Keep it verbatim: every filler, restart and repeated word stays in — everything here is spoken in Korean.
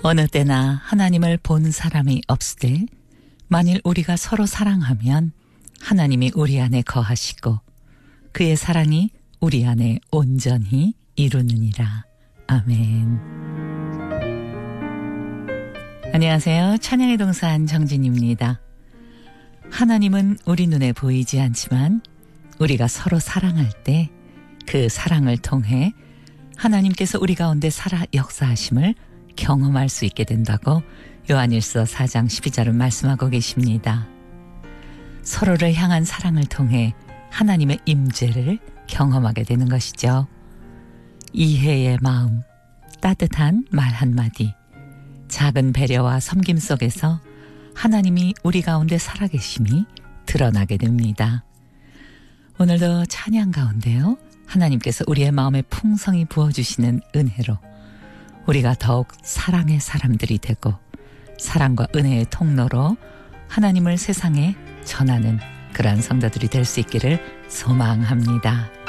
어느 때나 하나님을 본 사람이 없으되 만일 우리가 서로 사랑하면 하나님이 우리 안에 거하시고 그의 사랑이 우리 안에 온전히 이루느니라. 아멘. 안녕하세요. 찬양의 동산 정진입니다. 하나님은 우리 눈에 보이지 않지만 우리가 서로 사랑할 때 그 사랑을 통해 하나님께서 우리 가운데 살아 역사하심을 경험할 수 있게 된다고 요한일서 사 장 십이 절은 말씀하고 계십니다. 서로를 향한 사랑을 통해 하나님의 임재를 경험하게 되는 것이죠. 이해의 마음, 따뜻한 말 한마디, 작은 배려와 섬김 속에서 하나님이 우리 가운데 살아계심이 드러나게 됩니다. 오늘도 찬양 가운데요, 하나님께서 우리의 마음에 풍성히 부어주시는 은혜로 우리가 더욱 사랑의 사람들이 되고 사랑과 은혜의 통로로 하나님을 세상에 전하는 그러한 성도들이 될 수 있기를 소망합니다.